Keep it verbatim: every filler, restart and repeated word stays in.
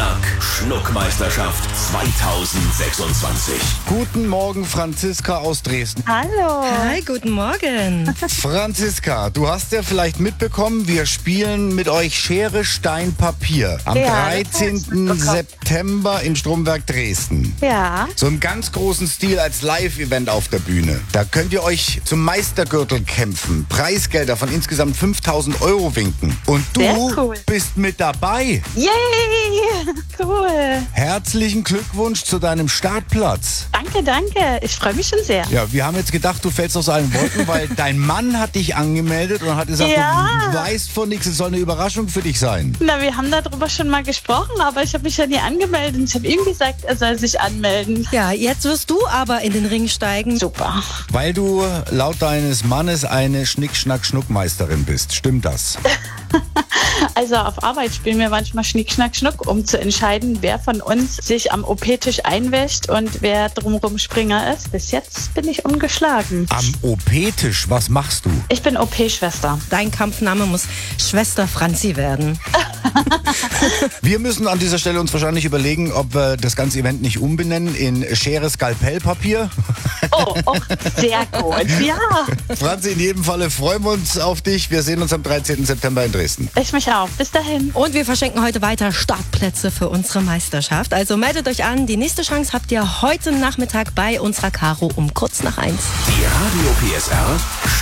Schnick, Schnack, Schnuckmeisterschaft zweitausendsechsundzwanzig. Guten Morgen, Franziska aus Dresden. Hallo. Hi, guten Morgen. Franziska, du hast ja vielleicht mitbekommen, wir spielen mit euch Schere, Stein, Papier am Ja, das dreizehnten hab ich mitbekommen. September in Stromberg, Dresden. Ja. So im ganz großen Stil als Live-Event auf der Bühne. Da könnt ihr euch zum Meistergürtel kämpfen. Preisgelder von insgesamt fünftausend Euro winken. Und du Sehr cool. bist mit dabei. Yay. Cool. Herzlichen Glückwunsch zu deinem Startplatz. Danke, danke. Ich freue mich schon sehr. Ja, wir haben jetzt gedacht, du fällst aus allen Wolken, weil dein Mann hat dich angemeldet und hat gesagt, Ja. du weißt von nichts, es soll eine Überraschung für dich sein. Na, wir haben darüber schon mal gesprochen, aber ich habe mich ja nie angemeldet. Ich habe ihm gesagt, er soll sich anmelden. Ja, jetzt wirst du aber in den Ring steigen. Super. Weil du laut deines Mannes eine Schnick-Schnack-Schnuck-Meisterin bist. Stimmt das? Also auf Arbeit spielen wir manchmal Schnick, Schnack, Schnuck, um zu entscheiden, wer von uns sich am O P-Tisch einwäscht und wer drumherum Springer ist. Bis jetzt bin ich ungeschlagen. Am O P-Tisch, was machst du? Ich bin O P-Schwester. Dein Kampfname muss Schwester Franzi werden. Wir müssen an dieser Stelle uns wahrscheinlich überlegen, ob wir das ganze Event nicht umbenennen in Schere, Skalpell, Papier. Oh, oh, sehr gut. Ja, Franzi, in jedem Falle freuen wir uns auf dich. Wir sehen uns am dreizehnten September in Dresden. ich mich auch. Bis dahin. Und wir verschenken heute weiter Startplätze für unsere Meisterschaft. Also meldet euch an. Die nächste Chance habt ihr heute Nachmittag bei unserer Caro um kurz nach eins. Die Radio P S R